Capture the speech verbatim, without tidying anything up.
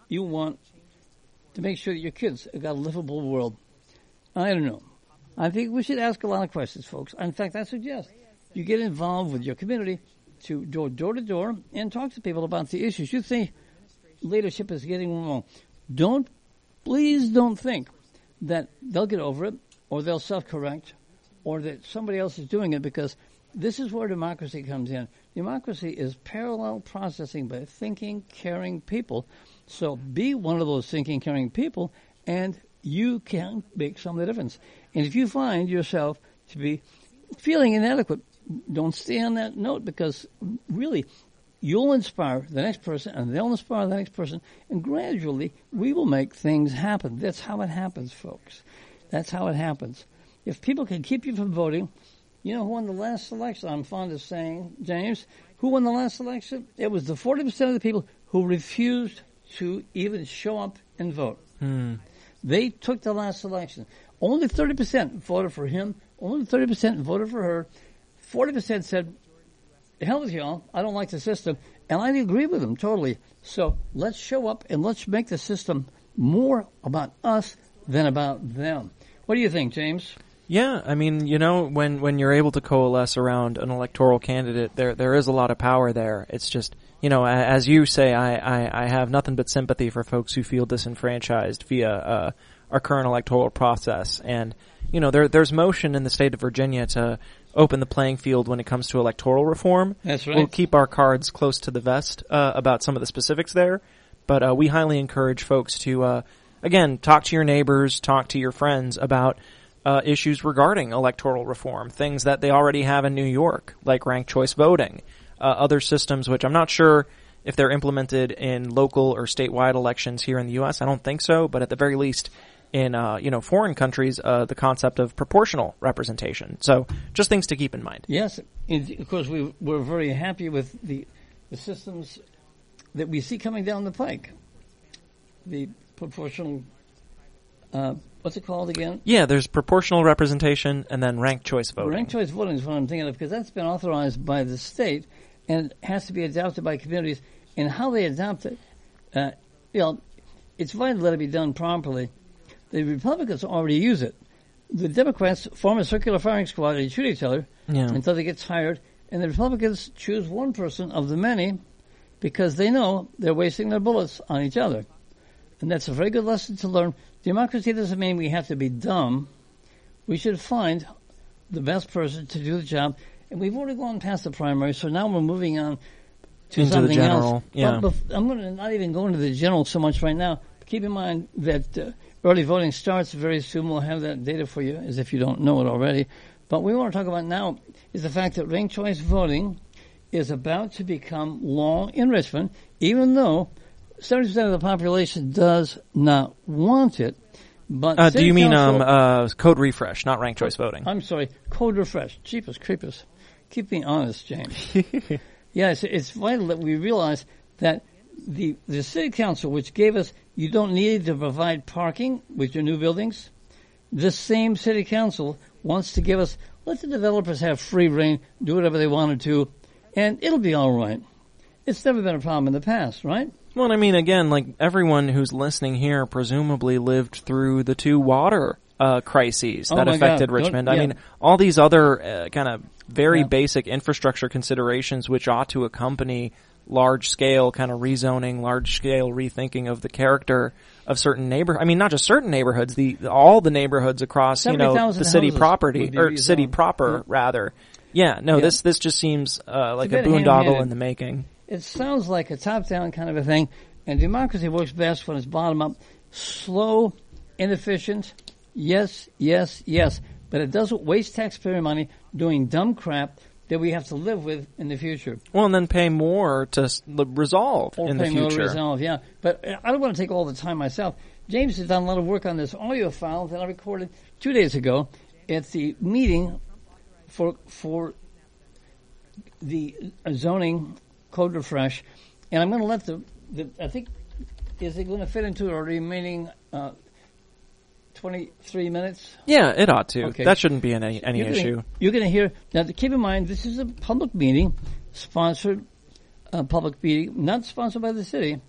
you want to make sure that your kids have got a livable world. I don't know. I think we should ask a lot of questions, folks. In fact, I suggest you get involved with your community to go door to door and talk to people about the issues you think leadership is getting wrong. Don't, please don't think that they'll get over it or they'll self-correct or that somebody else is doing it, because this is where democracy comes in. Democracy is parallel processing by thinking, caring people. So be one of those thinking, caring people, and you can make some of the difference. And if you find yourself to be feeling inadequate, don't stay on that note, because really you'll inspire the next person and they'll inspire the next person, and gradually we will make things happen. That's how it happens, folks. That's how it happens. If people can keep you from voting, you know who won the last election? I'm fond of saying, James, who won the last election? It was the forty percent of the people who refused to even show up and vote. Hmm. They took the last election. Only thirty percent voted for him. Only thirty percent voted for her. forty percent said, the hell with y'all, I don't like the system. And I agree with them totally. So let's show up and let's make the system more about us than about them. What do you think, James? Yeah, I mean, you know, when, when you're able to coalesce around an electoral candidate, there there is a lot of power there. It's just, you know, as you say, I, I, I have nothing but sympathy for folks who feel disenfranchised via uh, our current electoral process. And, you know, there there's motion in the state of Virginia to open the playing field when it comes to electoral reform. That's right. We'll keep our cards close to the vest uh, about some of the specifics there, but uh, we highly encourage folks to, uh, again, talk to your neighbors, talk to your friends about Uh, issues regarding electoral reform, things that they already have in New York, like ranked choice voting, uh, other systems which I'm not sure if they're implemented in local or statewide elections here in the U S. I don't think so, but at the very least in, uh, you know, foreign countries, uh, the concept of proportional representation. So just things to keep in mind. Yes, of course, we, we're very happy with the, the systems that we see coming down the pike. The proportional, uh, what's it called again? Yeah, there's proportional representation and then ranked choice voting. Ranked choice voting is what I'm thinking of, because that's been authorized by the state and has to be adopted by communities. And how they adopt it, uh, you know, it's vital to let it be done properly. The Republicans already use it. The Democrats form a circular firing squad and shoot each other yeah. until they get tired. And the Republicans choose one person of the many because they know they're wasting their bullets on each other. And that's a very good lesson to learn. Democracy doesn't mean we have to be dumb. We should find the best person to do the job. And we've already gone past the primary, so now we're moving on to into something the general. else. Yeah. But, but I'm going to not even go into the general so much right now. Keep in mind that uh, early voting starts very soon. We'll have that data for you, as if you don't know it already. But what we want to talk about now is the fact that ranked choice voting is about to become law in Richmond, even though seventy percent of the population does not want it. But uh, do you mean Council, um, uh, code refresh, not ranked choice voting? I'm sorry, code refresh. Jeepers creepers. Keep me honest, James. Yeah, it's, it's vital that we realize that the the city council, which gave us, you don't need to provide parking with your new buildings, this same city council wants to give us, let the developers have free reign, do whatever they wanted to, and it'll be all right. It's never been a problem in the past, right? Well, I mean, again, like everyone who's listening here presumably lived through the two water uh, crises oh that affected God. Richmond. Don't, I yeah. mean, all these other uh, kind of very yeah. basic infrastructure considerations which ought to accompany large-scale kind of rezoning, large-scale rethinking of the character of certain neighborhoods. I mean, not just certain neighborhoods, the all the neighborhoods across, you know, the city property, or city proper, yeah. rather. Yeah, no, yeah. this this just seems uh, like a, a boondoggle in the making. It sounds like a top-down kind of a thing, and democracy works best when it's bottom-up, slow, inefficient, yes, yes, yes, but it doesn't waste taxpayer money doing dumb crap that we have to live with in the future. Well, and then pay more to s- resolve or in the future. Or pay more to resolve, yeah. But I don't want to take all the time myself. James has done a lot of work on this audio file that I recorded two days ago at the meeting for for the zoning code refresh, and I'm going to let the, the I think, is it going to fit into our remaining uh, twenty-three minutes? Yeah, it ought to. Okay. That shouldn't be any, any you're issue. Gonna, you're going to hear, now keep in mind, this is a public meeting, sponsored uh, public meeting, not sponsored by the city,